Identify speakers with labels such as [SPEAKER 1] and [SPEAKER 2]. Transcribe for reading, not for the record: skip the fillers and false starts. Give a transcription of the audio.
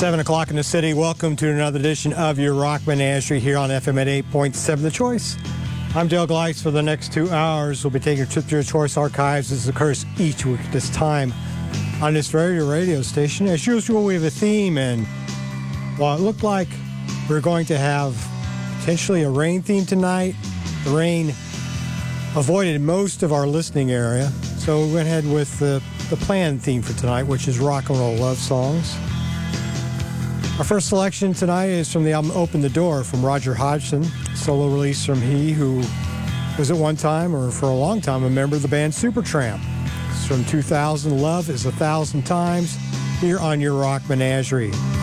[SPEAKER 1] 7 o'clock in the city. Welcome to another edition of your Rock Menagerie here on FM at 8.7 The Choice. I'm Dale Gleitz. For the next 2 hours, we'll be taking a trip to your Choice archives as occurs each week at this time on this very radio station. As usual, we have a theme, and while it looked like we're going to have potentially a rain theme tonight, the rain avoided most of our listening area, so we went ahead with the planned theme for tonight, which is rock and roll love songs. Our first selection tonight is from the album Open the Door from Roger Hodgson, solo release from he who was at one time, or for a long time, a member of the band Supertramp. It's from 2000, Love is 1,000 Times, here on your Rock Menagerie.